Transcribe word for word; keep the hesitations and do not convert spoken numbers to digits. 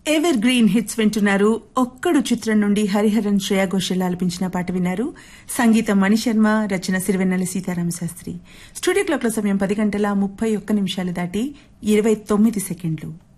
Ever green hits వింటున్నారు. ఒక్కడు చిత్రం నుండి హరిహరన్ శ్రేయా ఘోషల్ ఆలపించిన పాట విన్నారు. సంగీతం మణిశర్మ, రచన సిరివెన్నెల సీతారామ శాస్త్రి. స్టూడియో క్లాక్ లో సమయం పది గంటల ముప్పై ఒక్క నిమిషాలు దాటి ఇరవై తొమ్మిది సెకండ్లు.